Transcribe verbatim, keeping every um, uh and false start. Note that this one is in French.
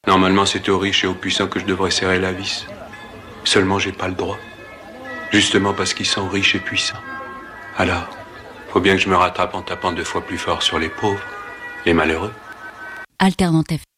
Normalement, c'est aux riches et aux puissants que je devrais serrer la vis. Seulement, j'ai pas le droit. Justement parce qu'ils sont riches et puissants. Alors, faut bien que je me rattrape en tapant deux fois plus fort sur les pauvres, les malheureux. Alternante F M.